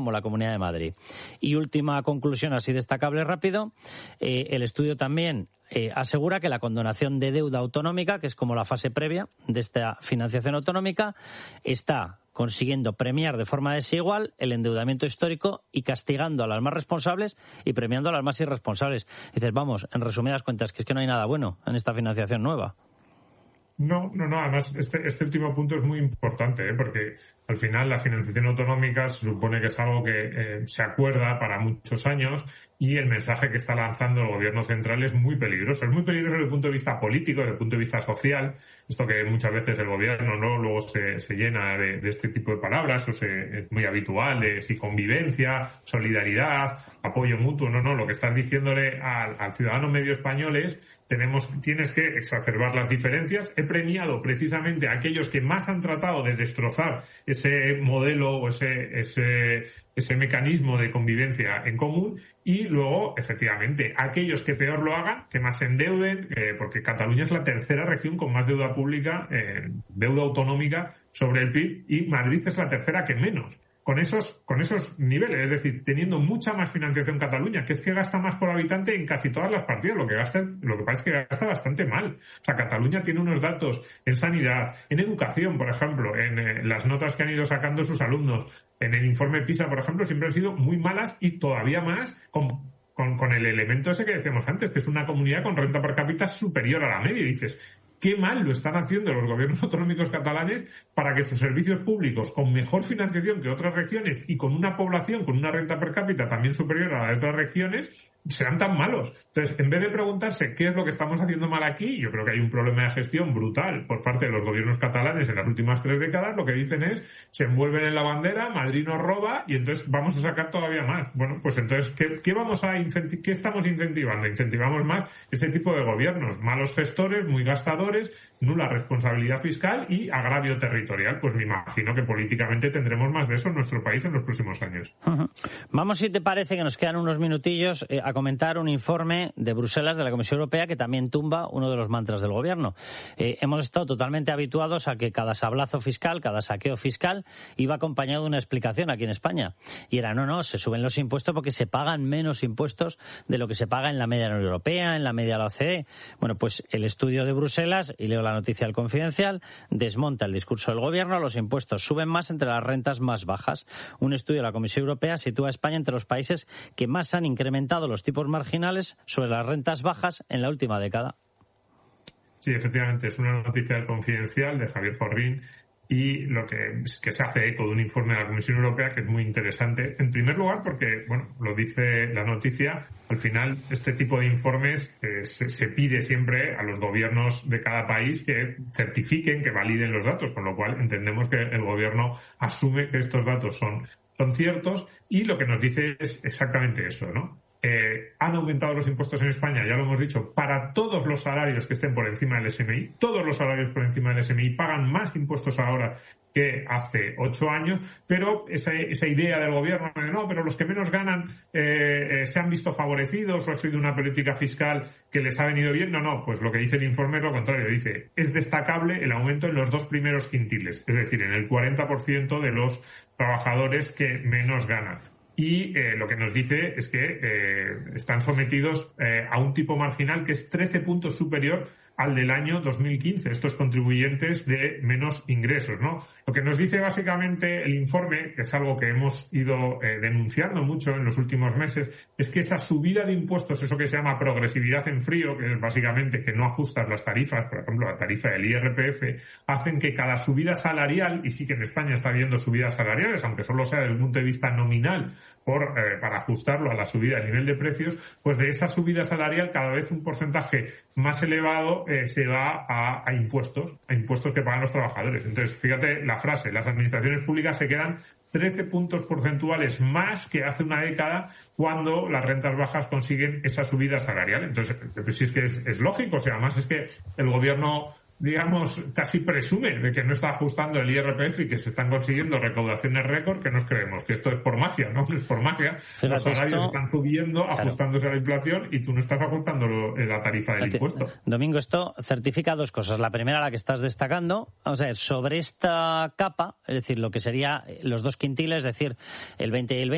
como la Comunidad de Madrid. Y última conclusión así destacable rápido, el estudio también asegura que la condonación de deuda autonómica, que es como la fase previa de esta financiación autonómica, está consiguiendo premiar de forma desigual el endeudamiento histórico y castigando a las más responsables y premiando a las más irresponsables. Dices, vamos, en resumidas cuentas, que es que no hay nada bueno en esta financiación nueva. No, además este último punto es muy importante, porque al final la financiación autonómica se supone que es algo que se acuerda para muchos años y el mensaje que está lanzando el gobierno central es muy peligroso. Es muy peligroso desde el punto de vista político, desde el punto de vista social, esto que muchas veces el gobierno luego se llena de este tipo de palabras, es muy habitual, de si convivencia, solidaridad, apoyo mutuo. No, lo que estás diciéndole al ciudadano medio español es tienes que exacerbar las diferencias. He premiado precisamente a aquellos que más han tratado de destrozar ese modelo o ese mecanismo de convivencia en común, y luego, efectivamente, aquellos que peor lo hagan, que más se endeuden, porque Cataluña es la tercera región con más deuda pública, deuda autonómica sobre el PIB, y Madrid es la tercera que menos. Con esos niveles, es decir, teniendo mucha más financiación Cataluña, que es que gasta más por habitante en casi todas las partidas, lo que pasa es que gasta bastante mal. O sea, Cataluña tiene unos datos en sanidad, en educación, por ejemplo, en las notas que han ido sacando sus alumnos, en el informe PISA, por ejemplo, siempre han sido muy malas, y todavía más con el elemento ese que decíamos antes, que es una comunidad con renta per cápita superior a la media, y dices, qué mal lo están haciendo los gobiernos autonómicos catalanes para que sus servicios públicos, con mejor financiación que otras regiones y con una población con una renta per cápita también superior a la de otras regiones, sean tan malos. Entonces, en vez de preguntarse qué es lo que estamos haciendo mal aquí, yo creo que hay un problema de gestión brutal por parte de los gobiernos catalanes en las últimas 3 décadas. Lo que dicen es, se envuelven en la bandera, Madrid nos roba y entonces vamos a sacar todavía más. Bueno, pues entonces, ¿qué estamos incentivando? Incentivamos más ese tipo de gobiernos, malos gestores, muy gastadores, nula responsabilidad fiscal y agravio territorial. Pues me imagino que políticamente tendremos más de eso en nuestro país en los próximos años. Vamos, si te parece, que nos quedan unos minutillos a comentar un informe de Bruselas, de la Comisión Europea, que también tumba uno de los mantras del gobierno. Hemos estado totalmente habituados a que cada sablazo fiscal, cada saqueo fiscal, iba acompañado de una explicación aquí en España. Y era, no, se suben los impuestos porque se pagan menos impuestos de lo que se paga en la media de la Unión Europea, en la media de la OCDE. Bueno, pues el estudio de Bruselas, y leo la noticia del Confidencial, desmonta el discurso del gobierno. Los impuestos suben más entre las rentas más bajas. Un estudio de la Comisión Europea sitúa a España entre los países que más han incrementado los tipos marginales sobre las rentas bajas en la última década. Sí, efectivamente, es una noticia del Confidencial de Javier Forrín, y lo que se hace eco de un informe de la Comisión Europea que es muy interesante. En primer lugar, porque, bueno, lo dice la noticia, al final este tipo de informes se pide siempre a los gobiernos de cada país que certifiquen, que validen los datos, con lo cual entendemos que el gobierno asume que estos datos son ciertos, y lo que nos dice es exactamente eso, ¿no? Han aumentado los impuestos en España, ya lo hemos dicho, para todos los salarios que estén por encima del SMI. Todos los salarios por encima del SMI pagan más impuestos ahora que hace 8 años, pero esa idea del gobierno de no, pero los que menos ganan se han visto favorecidos, o ha sido una política fiscal que les ha venido bien. No, pues lo que dice el informe es lo contrario. Dice, es destacable el aumento en los 2 primeros quintiles, es decir, en el 40% de los trabajadores que menos ganan. Y lo que nos dice es que están sometidos a un tipo marginal que es 13 puntos superior al del año 2015, estos contribuyentes de menos ingresos, ¿no? Lo que nos dice básicamente el informe, que es algo que hemos ido denunciando mucho en los últimos meses, es que esa subida de impuestos, eso que se llama progresividad en frío, que es básicamente que no ajustas las tarifas, por ejemplo, la tarifa del IRPF, hacen que cada subida salarial, y sí que en España está habiendo subidas salariales, aunque solo sea desde el punto de vista nominal, para ajustarlo a la subida del nivel de precios, pues de esa subida salarial cada vez un porcentaje más elevado se va a impuestos que pagan los trabajadores. Entonces, fíjate la frase, las administraciones públicas se quedan 13 puntos porcentuales más que hace una década cuando las rentas bajas consiguen esa subida salarial. Entonces, pues sí, es que es lógico, o sea, además es que el gobierno, digamos, casi presume de que no está ajustando el IRPF y que se están consiguiendo recaudaciones récord, que nos creemos que esto es por magia. No es por magia. Fíjate, los salarios están subiendo, claro, ajustándose a la inflación, y tú no estás ajustando la tarifa del impuesto. Domingo, esto certifica 2 cosas. La primera, la que estás destacando, vamos a ver, sobre esta capa, es decir, lo que sería los 2 quintiles, es decir, el 20 y el 20,